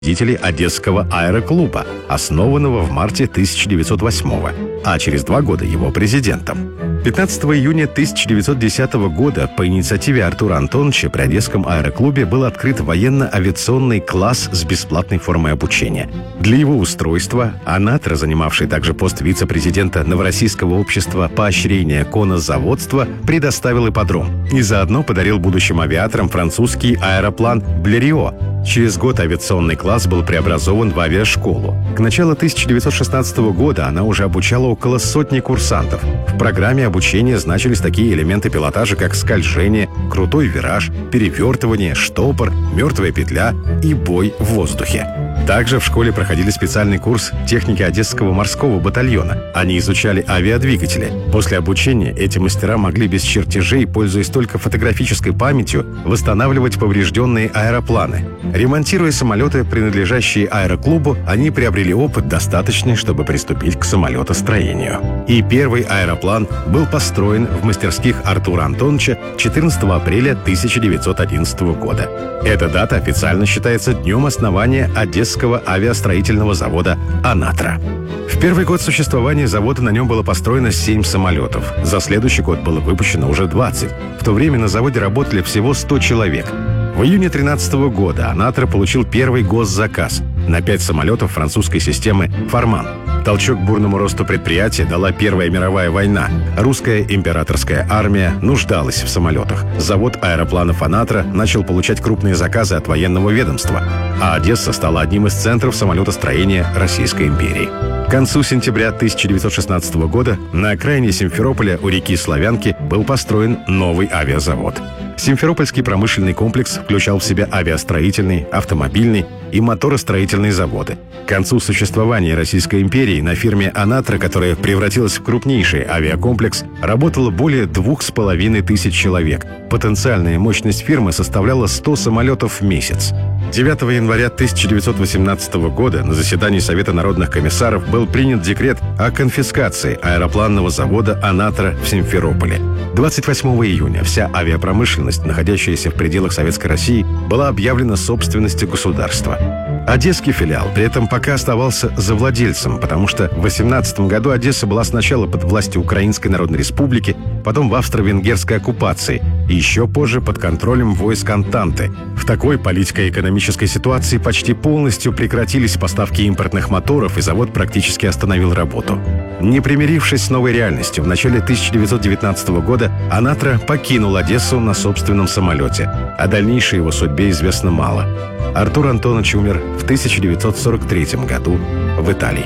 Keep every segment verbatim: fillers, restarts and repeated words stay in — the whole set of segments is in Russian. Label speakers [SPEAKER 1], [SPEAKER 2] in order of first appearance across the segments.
[SPEAKER 1] руководителей Одесского аэроклуба, основанного в марте тысяча девятьсот восьмого, а через два года его президентом. пятнадцатого июня тысяча девятьсот десятого года по инициативе Артура Антоновича при Одесском аэроклубе был открыт военно-авиационный класс с бесплатной формой обучения. Для его устройства АНАТРА, занимавший также пост вице-президента Новороссийского общества поощрения конозаводства, предоставил ипподром и заодно подарил будущим авиаторам французский аэроплан «Блерио». Через год авиационный класс был преобразован в авиашколу. К началу тысяча девятьсот шестнадцатого года она уже обучала около сотни курсантов. В программе обучения значились такие элементы пилотажа, как скольжение, крутой вираж, перевертывание, штопор, мертвая петля и бой в воздухе. Также в школе проходили специальный курс техники Одесского морского батальона. Они изучали авиадвигатели. После обучения эти мастера могли без чертежей, пользуясь только фотографической памятью, восстанавливать поврежденные аэропланы. Ремонтируя самолеты, принадлежащие аэроклубу, они приобрели опыт, достаточный, чтобы приступить к самолетостроению. И первый аэроплан был построен в мастерских Артура Антоновича четырнадцатого апреля тысяча девятьсот одиннадцатого года. Эта дата официально считается днем основания Одесского авиастроительного завода «АНАТРА». В первый год существования завода на нем было построено семь самолетов. За следующий год было выпущено уже двадцать. В то время на заводе работали всего сто человек. В июне две тысячи тринадцатого года АНАТРА получил первый госзаказ на пять самолетов французской системы «Фарман». Толчок к бурному росту предприятия дала Первая мировая война. Русская императорская армия нуждалась в самолетах. Завод аэропланов «АНАТРА» начал получать крупные заказы от военного ведомства, а Одесса стала одним из центров самолетостроения Российской империи. К концу сентября тысяча девятьсот шестнадцатого года на окраине Симферополя у реки Славянки был построен новый авиазавод. Симферопольский промышленный комплекс включал в себя авиастроительный, автомобильный и моторостроительный заводы. К концу существования Российской империи на фирме «АНАТРА», которая превратилась в крупнейший авиакомплекс, работало более двух с половиной тысяч человек. Потенциальная мощность фирмы составляла сто самолетов в месяц. девятого января тысяча девятьсот восемнадцатого года на заседании Совета народных комиссаров был принят декрет о конфискации аэропланного завода «АНАТРА» в Симферополе. двадцать восьмого июня вся авиапромышленность, находящаяся в пределах Советской России, была объявлена собственностью государства. Одесский филиал при этом пока оставался завладельцем, потому что в тысяча девятьсот восемнадцатом году Одесса была сначала под властью Украинской Народной Республики, потом в австро-венгерской оккупации и еще позже под контролем войск Антанты. В такой политико-экономической ситуации почти полностью прекратились поставки импортных моторов, и завод практически остановил работу. Не примирившись с новой реальностью, в начале тысяча девятьсот девятнадцатого года АНАТРА покинул Одессу на собственном самолете. О дальнейшей его судьбе известно мало. Артур Антонович умер в тысяча девятьсот сорок третьем году в Италии.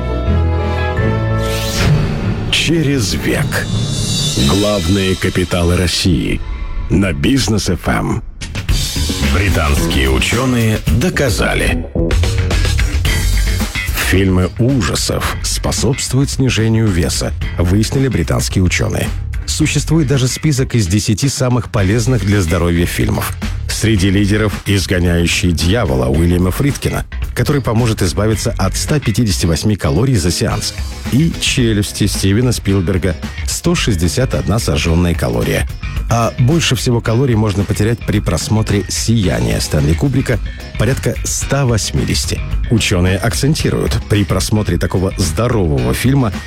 [SPEAKER 2] Через век. Главные капиталы России на Бизнес эф эм. Британские ученые доказали.
[SPEAKER 1] Фильмы ужасов способствуют снижению веса, выяснили британские ученые. Существует даже список из десяти самых полезных для здоровья фильмов. Среди лидеров «Изгоняющий дьявола» Уильяма Фридкина, который поможет избавиться от ста пятидесяти восьми калорий за сеанс, и «Челюсти» Стивена Спилберга – сто шестьдесят одна сожженная калория. А больше всего калорий можно потерять при просмотре «Сияния» Стэнли Кубрика – порядка ста восьмидесяти. Ученые акцентируют, при просмотре такого здорового фильма